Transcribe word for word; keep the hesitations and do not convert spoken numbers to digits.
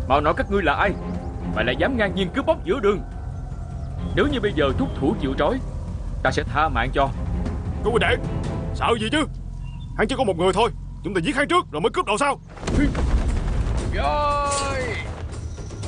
Mau nói các ngươi là ai mà lại dám ngang nhiên cướp bóc giữa đường? Nếu như bây giờ thúc thủ chịu trói, ta sẽ tha mạng cho. Cô huynh đệ, sợ gì chứ? Hắn chỉ có một người thôi, chúng ta giết hắn trước rồi mới cướp đồ sao? Rồi.